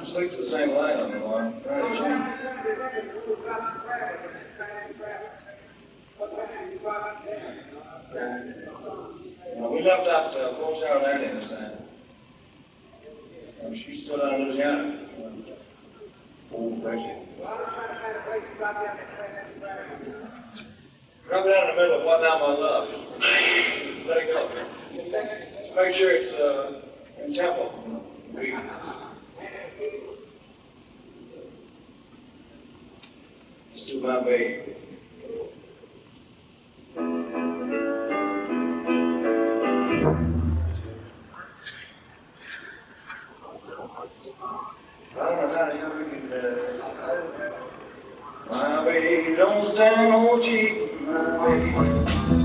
Stick to the same line on the line. Right, Jim? We left out Port Sarah Landing this time. She's still out in Louisiana. Oh, thank you. Drop it out in the middle of What Now My Love. Just let it go. Just make sure it's in tempo. It's to my baby. I don't know how the hell we can my baby don't stand no cheap, my baby.